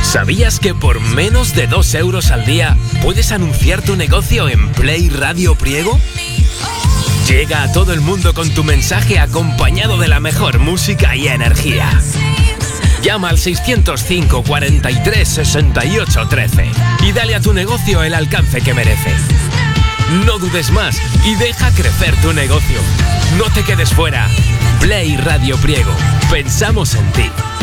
¿Sabías que por menos de 2 euros al día puedes anunciar tu negocio en Play Radio Priego? Llega a todo el mundo con tu mensaje acompañado de la mejor música y energía. Llama al 605 43 68 13 y dale a tu negocio el alcance que merece. No dudes más y deja crecer tu negocio. No te quedes fuera. Play Radio Priego. Pensamos en ti.